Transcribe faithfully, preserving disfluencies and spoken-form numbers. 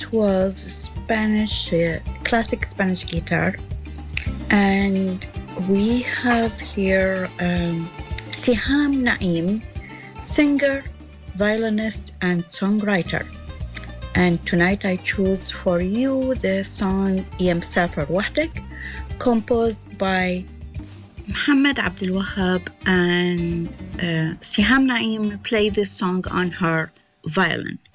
was Spanish, uh, classic Spanish guitar. And we have here um, Siham Naim, singer, violinist, and songwriter. And tonight I choose for you the song يا مسافر وحدك, composed by Muhammad Abdul Wahab, and uh, Siham Naim played this song on her violin.